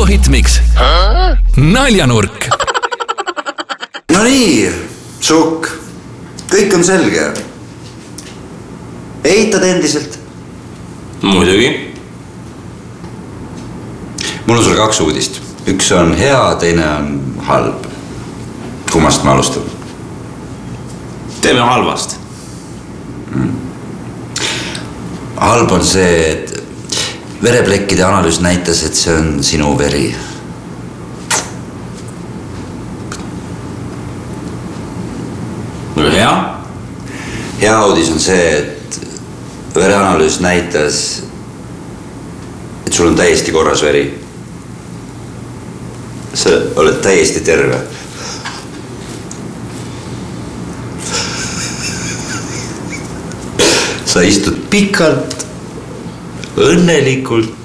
suvohitmiks Naljanurk. No nii, Sukk, kõik on selge. Eitad endiselt? Muidugi. Mul on sulle 2 uudist. Üks on hea, teine on halb. Kummast ma alustan? Teeme halvast. Halb on see, et vereplekkide analüüs näitas, et see on sinu veri. Hea? Hea uudis on see, et vereanalüüs näitas, et sul on täiesti korras veri. Sa oled täiesti terve. Sa istud pikalt, õnnelikult